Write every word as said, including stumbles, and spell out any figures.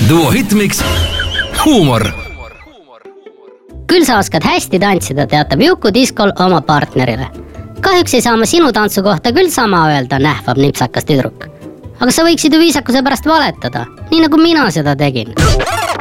Duo Hitmix huumor. Küll sa oskad hästi tantsida, teatab Juku diskol oma partnerile. Kahjuks ei saa ma sinu tantsu kohta küll sama öelda, nähvab nipsakas tüdruk. Aga sa võiksid ju viisakuse pärast valetada, nii nagu mina seda tegin.